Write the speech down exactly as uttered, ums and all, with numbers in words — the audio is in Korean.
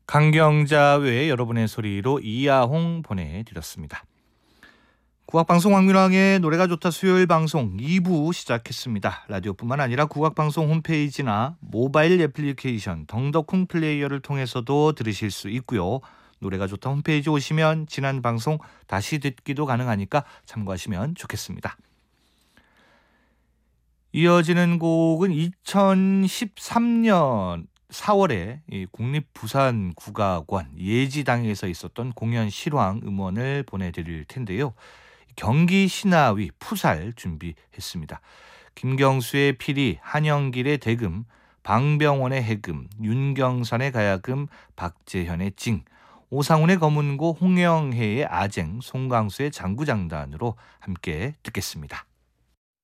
강경자 외에 여러분의 소리로 이야홍 보내드렸습니다. 국악방송 왕민왕의 노래가 좋다 수요일 방송 이 부 시작했습니다. 라디오뿐만 아니라 국악방송 홈페이지나 모바일 애플리케이션 덩덕쿵 플레이어를 통해서도 들으실 수 있고요. 노래가 좋다 홈페이지 오시면 지난 방송 다시 듣기도 가능하니까 참고하시면 좋겠습니다. 이어지는 곡은 이천십삼 년 사월에 국립부산국악원 예지당에서 있었던 공연 실황 음원을 보내드릴 텐데요. 경기 신하위 푸살 준비했습니다. 김경수의 피리, 한영길의 대금, 방병원의 해금, 윤경선의 가야금, 박재현의 징, 오상훈의 검은고, 홍영혜의 아쟁, 송강수의 장구장단으로 함께 듣겠습니다.